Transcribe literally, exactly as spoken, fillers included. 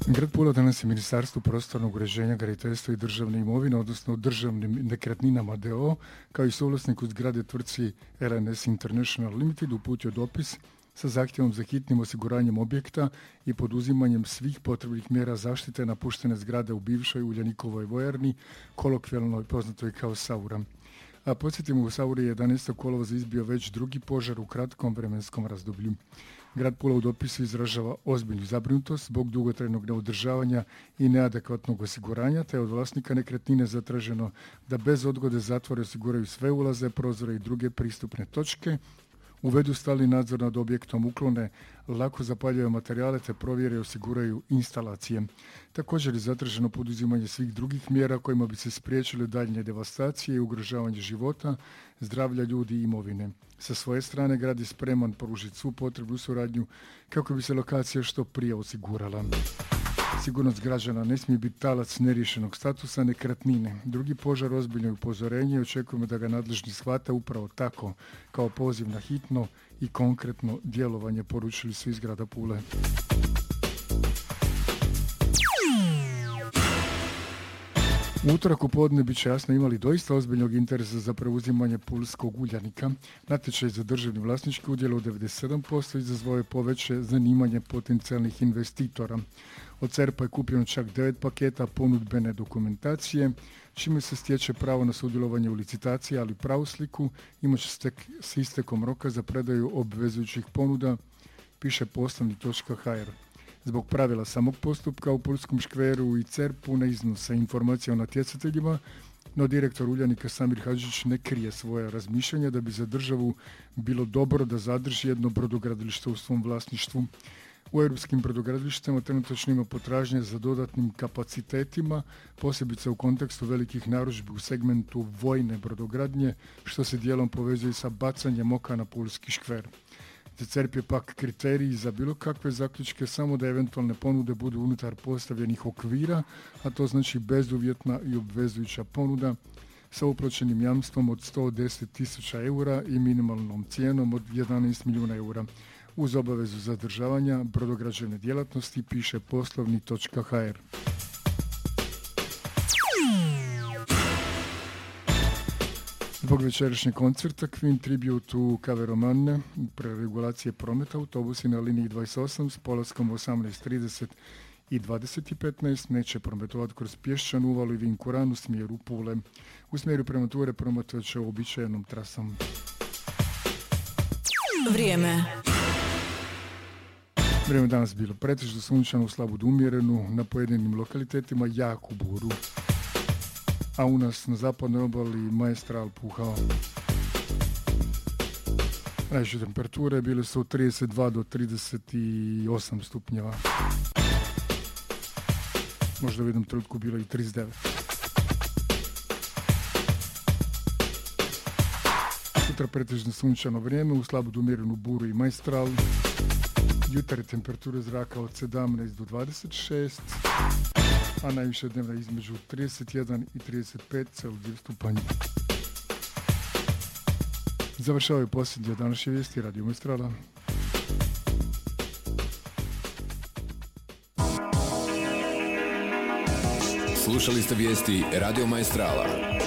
Grad Pula danas je Ministarstvo prostornog uređenja, graditeljstva i državne imovine, odnosno državnim nekretninama D O O, kao i suvlasniku zgrade tvrtci L N S International Limited uputio dopis sa zahtjevom za hitnim osiguranjem objekta i poduzimanjem svih potrebnih mjera zaštite napuštene zgrade u bivšoj Uljanikovoj vojarni, kolokvijalno poznatoj kao Saura. A podsjetimo, u Sauri je jedanaestog kolovoza izbio već drugi požar u kratkom vremenskom razdoblju. Grad Pula u dopisu izražava ozbiljnu zabrinutost zbog dugotrajnog neodržavanja i neadekvatnog osiguranja, te je od vlasnika nekretnine zatraženo da bez odgode zatvore osiguraju sve ulaze, prozore i druge pristupne točke, uvedu stalni nadzor nad objektom, uklone lako zapaljive materijale te provjere i osiguraju instalacije. Također je zatraženo poduzimanje svih drugih mjera kojima bi se spriječile daljnje devastacije i ugrožavanje života, zdravlja ljudi i imovine. Sa svoje strane grad je spreman pružiti svu potrebnu suradnju kako bi se lokacija što prije osigurala. Sigurnost građana ne smije biti talac neriješenog statusa nekretnine. Drugi požar ozbiljno je upozorenje i očekujemo da ga nadležni shvata upravo tako, kao poziv na hitno i konkretno djelovanje, poručili su iz grada Pule. U utorak u podne bit će jasno imali doista ozbiljnog interesa za preuzimanje pulskog Uljanika. Natječaj za državni vlasnički udjel od devedeset sedam posto izazvao je poveće zanimanje potencijalnih investitora. Od C E R P-a je kupljeno čak devet paketa ponudbene dokumentacije, čime se stječe pravo na sudjelovanje u licitaciji, ali pravu sliku imat će se s istekom roka za predaju obvezujućih ponuda, piše poslovni točka h r. Zbog pravila samog postupka u Pulskom škveru i C E R P-u ne iznose informacije o natjecateljima, no direktor Uljanika Samir Hadžić ne krije svoje razmišljanja da bi za državu bilo dobro da zadrži jedno brodogradilište u svom vlasništvu. U europskim brodogradilištima trenutačno ima potražnje za dodatnim kapacitetima, posebice u kontekstu velikih narudžbi u segmentu vojne brodogradnje, što se dijelom povezuje sa bacanjem oka na Pulski škver. Za C E R P je pak kriteriji za bilo kakve zaključke samo da eventualne ponude budu unutar postavljenih okvira, a to znači bezuvjetna i obvezujuća ponuda sa uplaćenim jamstvom od sto deset tisuća eura i minimalnom cijenom od jedanaest milijuna eura. Uz obavezu zadržavanja brodograđevne djelatnosti, piše poslovni točka h r. Zbog večerašnjeg koncerta Queen Tribute u Cave Romane, preregulacije prometa autobusi na liniji dvadeset osam s polaskom osamnaest trideset i dvadeset petnaest neće prometovati kroz Pješčanu uvalu i Vinkoran u smjeru Pule. U smjeru prema Ture prometovat će uobičajenom trasom. Vrijeme. Vrijeme danas bilo pretežno sunčano, u slabu do umjerenu, na pojedinim lokalitetima jaku buru. A u nas na zapadnoj obali Maestral puhao. Najviše temperature bile su od trideset dva do trideset osam stupnjeva. Možda u jednom trenutku bilo i trideset devet. Sutra pretežno sunčano vrijeme, u slabu do umjerenu buru i Maestral. Jutarnje temperature zraka od sedamnaest do dvadeset šest, a najviše dnevna između trideset jedan i trideset pet Celzijevih stupnjeva. Završavaju posljednje današnje vijesti Radio Maestrala. Slušali ste vijesti Radio Maestrala.